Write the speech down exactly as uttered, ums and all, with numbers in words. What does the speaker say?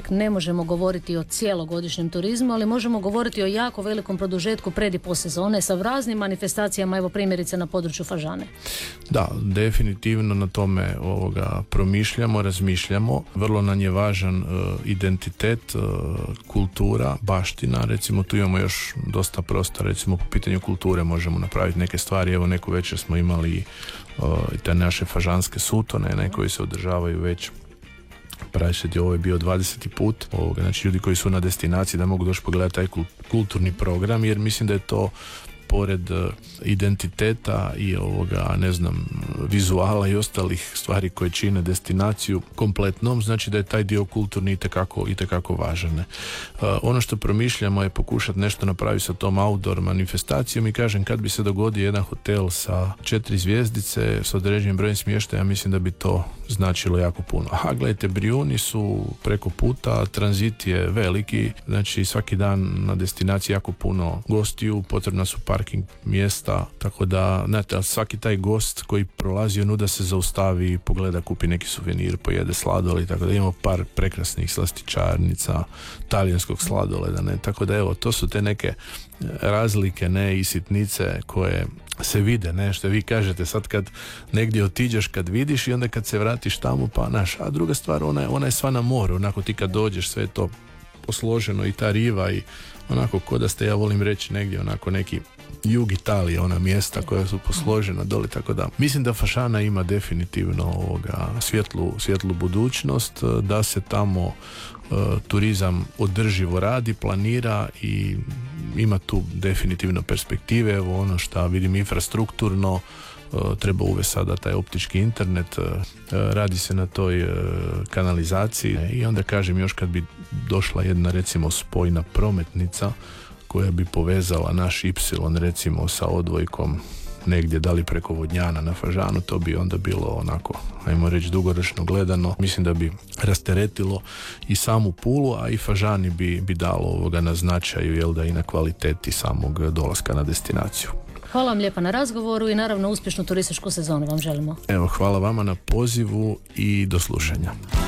uvijek ne možemo govoriti o cijelogodišnjem turizmu, ali možemo govoriti o jako velikom produžetku pred i post sezone sa raznim manifestacijama, evo primjerice na području Fažane. Da, definitivno na tome ovoga promišljamo, razmišljamo. Vrlo nam je važan uh, identitet, uh, kultura, baština. Recimo tu imamo još dosta prostora, recimo po pitanju kulture možemo napraviti neke stvari. Evo neku večer smo imali uh, i te naše fažanske sutone, ne, koji se održavaju već pravi ovo je bio dvadeseti put. Ovoga, znači ljudi koji su na destinaciji da mogu doći pogledati taj kulturni program, jer mislim da je to pored uh, identiteta i ovoga, ne znam, vizuala i ostalih stvari koje čine destinaciju kompletnom, znači da je taj dio kulturni itekako, itekako važan. Uh, ono što promišljamo je pokušati nešto napraviti sa tom outdoor manifestacijom i kažem, kad bi se dogodio jedan hotel sa četiri zvjezdice s određenim brojem smještaja, mislim da bi to značilo jako puno. Aha, gledajte, Brijuni su preko puta, tranzit je veliki, znači svaki dan na destinaciji jako puno gostiju, potrebna su parking mjesta, tako da, znate, svaki taj gost koji prolazi onu da se zaustavi, pogleda, kupi neki suvenir, pojede sladoled, tako da imamo par prekrasnih slastičarnica, talijanskog sladoleda, ne, tako da evo, to su te neke razlike, ne, i sitnice koje se vide, ne, što vi kažete sad kad negdje otiđeš, kad vidiš i onda kad se vratiš tamo, pa naš, a druga stvar, ona je, ona je sva na moru, onako ti kad dođeš, sve je to posloženo i ta riva i onako ko da ste, ja volim reći, negdje onako neki jug Italije, ona mjesta koja su posložena dole, tako da mislim da Fažana ima definitivno ovoga svjetlu, svjetlu budućnost, da se tamo uh, turizam održivo radi, planira i ima tu definitivno perspektive. Evo ono što vidim infrastrukturno, Uh, treba uvesti sada taj optički internet, uh, radi se na toj uh, kanalizaciji i onda kažem, još kad bi došla jedna recimo spojna prometnica koja bi povezala naš Y recimo sa odvojkom negdje, da li preko Vodnjana na Fažanu, to bi onda bilo onako, ajmo reći, dugoročno gledano, mislim da bi rasteretilo i samu Pulu, a i Fažani bi, bi dalo ovoga na značaju, jel da, i na kvaliteti samog dolaska na destinaciju. Hvala vam lijepa na razgovoru i naravno uspješnu turističku sezonu vam želimo. Evo, hvala vama na pozivu i do slušanja.